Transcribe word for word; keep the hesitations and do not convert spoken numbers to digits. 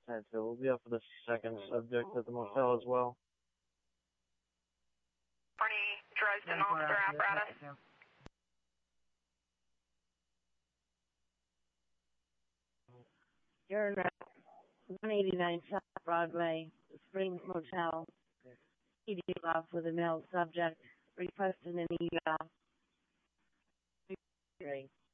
ten two. We'll be up for the second subject at the motel as well. Barney Dresden, officer apparatus. You're at one eighty-nine South Broadway, the Springs Motel. He deals off with a male subject, requesting an E V A.